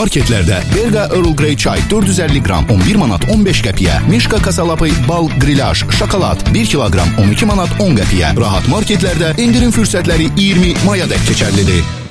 marketlərdə Belga Earl Grey çay 450 qram 11 manat 15 qəpiyə, Mişka kasalapı bal grilaj şokolad 1 kiloqram 12 manat 10 qəpiyə. Rahat marketlərdə indirim fürsətləri 20 mayadək keçərlidir.